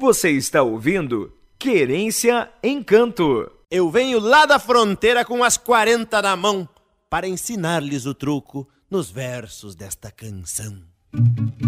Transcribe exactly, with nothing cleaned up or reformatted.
Você está ouvindo Querência Encanto. Eu venho lá da fronteira com as quarenta na mão para ensinar-lhes o truco nos versos desta canção.